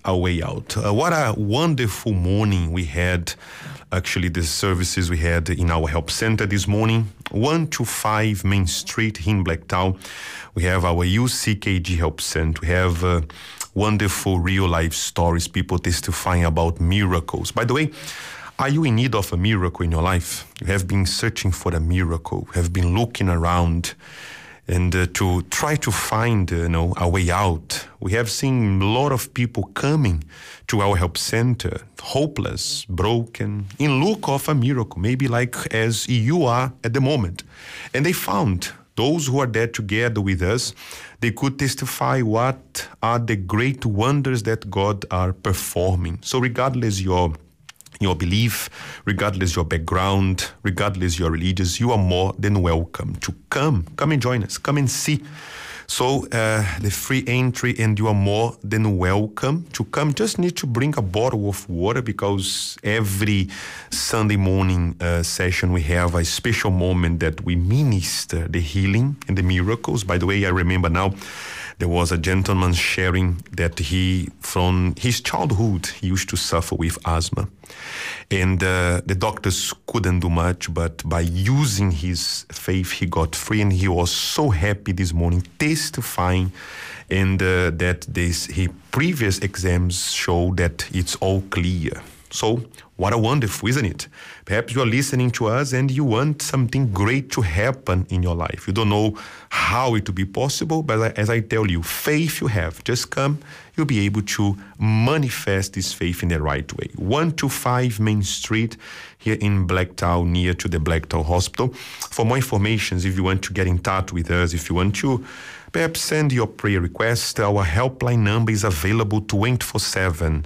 a way out. What a wonderful morning we had. Actually, the services we had in our help center this morning, 125 Main Street here in Blacktown. We have our UCKG Help Center. We have wonderful real life stories, people testifying about miracles. By the way, are you in need of a miracle in your life? You have been searching for a miracle, have been looking around and to try to find a way out. We have seen a lot of people coming to our help center, hopeless, broken, in look of a miracle, maybe like as you are at the moment. And they found those who are there together with us. They could testify what are the great wonders that God are performing. So regardless your belief, regardless your background, regardless your religious, you are more than welcome to come and join us, come and see. So the free entry, and you are more than welcome to come. Just need to bring a bottle of water, because every Sunday morning session we have a special moment that we minister the healing and the miracles. By the way, I remember now, there was a gentleman sharing that from his childhood, he used to suffer with asthma. And the doctors couldn't do much, but by using his faith, he got free. And he was so happy this morning, testifying, and that his previous exams show that it's all clear. So what a wonderful, isn't it? Perhaps you are listening to us and you want something great to happen in your life. You don't know how it will be possible, but as I tell you, faith you have. Just come, you'll be able to manifest this faith in the right way. 125 Main Street here in Blacktown, near to the Blacktown Hospital. For more information, if you want to get in touch with us, if you want to perhaps send your prayer request, our helpline number is available 24/7,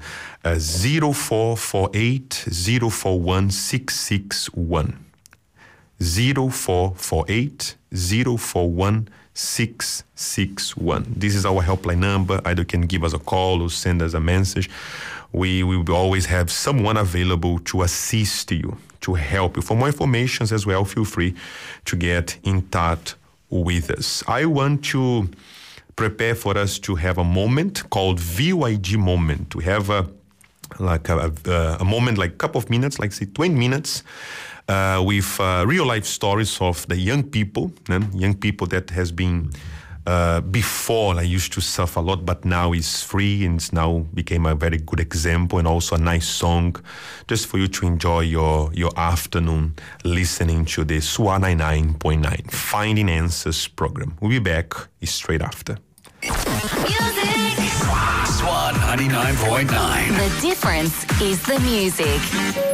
0448 041 661. 0448 041 661. This is our helpline number. Either you can give us a call or send us a message. We will always have someone available to assist you, to help you. For more information as well, feel free to get in touch with us. I want to prepare for us to have a moment called VYG moment. We have a moment, like a couple of minutes, like say 20 minutes, with real life stories of the young people that has been before I used to suffer a lot, but now is free, and it's now became a very good example, and also a nice song just for you to enjoy your afternoon listening to the SWA 99.9 Finding Answers program. We'll be back straight after. SWA 99.9. The difference is the music.